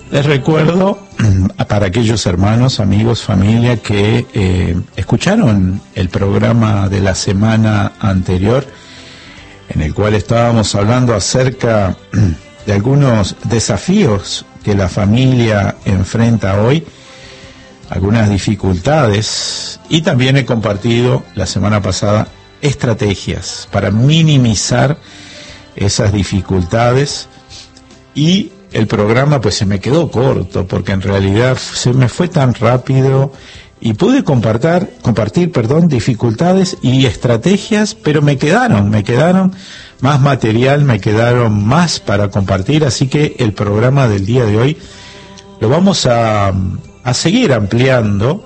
Les recuerdo para aquellos hermanos, amigos, familia que escucharon el programa de la semana anterior, en el cual estábamos hablando acerca de algunos desafíos que la familia enfrenta hoy, algunas dificultades, y también he compartido la semana pasada estrategias para minimizar esas dificultades, y el programa pues se me quedó corto porque en realidad se me fue tan rápido y pude compartir dificultades y estrategias, pero me quedaron más material, me quedaron más para compartir, así que el programa del día de hoy lo vamos a seguir ampliando,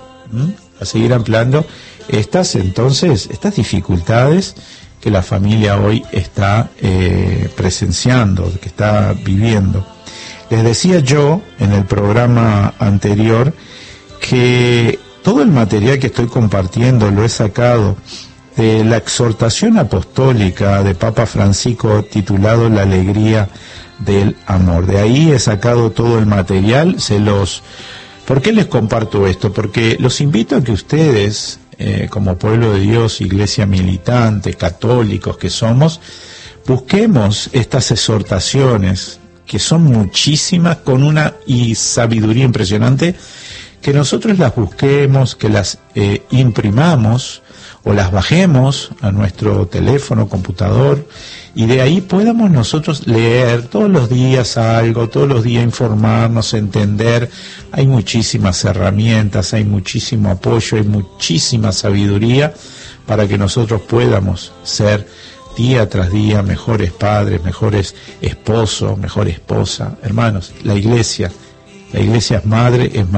estas dificultades que la familia hoy está presenciando, que está viviendo. Les decía yo en el programa anterior que todo el material que estoy compartiendo lo he sacado de la exhortación apostólica de Papa Francisco titulado La alegría del amor. De ahí he sacado todo el material. ¿Por qué les comparto esto? Porque los invito a que ustedes, como pueblo de Dios, iglesia militante, católicos que somos, busquemos estas exhortaciones, que son muchísimas, con una sabiduría impresionante, que nosotros las busquemos, que las imprimamos o las bajemos a nuestro teléfono, computador, y de ahí podamos nosotros leer todos los días algo, todos los días informarnos, entender. Hay muchísimas herramientas, hay muchísimo apoyo, hay muchísima sabiduría para que nosotros podamos ser día tras día mejores padres, mejores esposos, mejor esposa. Hermanos, la iglesia es madre, es